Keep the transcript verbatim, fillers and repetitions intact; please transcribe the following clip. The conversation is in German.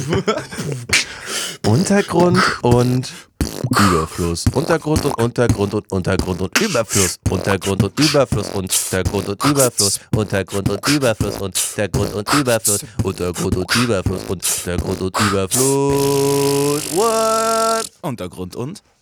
Untergrund und Überfluss. Untergrund und Untergrund und Untergrund und Überfluss. Untergrund und Überfluss. Untergrund und Überfluss. Untergrund und Überfluss. Untergrund und Überfluss. Untergrund und Überfluss. Untergrund und Überfluss. What? Untergrund und